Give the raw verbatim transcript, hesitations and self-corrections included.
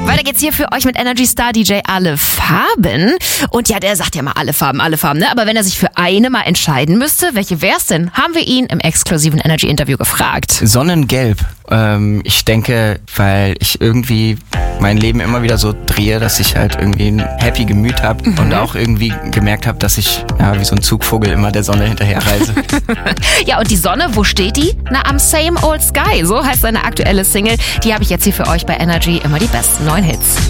Weiter geht's hier für euch mit Energy Star D J Alle Farben. Und ja, der sagt ja mal alle Farben, alle Farben, ne? Aber wenn er sich für eine mal entscheiden müsste, welche wär's denn? Haben wir ihn im exklusiven Energy-Interview gefragt. Sonnengelb. Ähm, ich denke, weil ich irgendwie mein Leben immer wieder so drehe, dass ich halt irgendwie ein happy Gemüt habe mhm. und auch irgendwie gemerkt habe, dass ich ja wie so ein Zugvogel immer der Sonne hinterherreise. Ja, und die Sonne, wo steht die? Na, am Same Old Sky. So heißt seine aktuelle Single. Die habe ich jetzt hier für euch bei Energy. Immer die besten neuen Hits.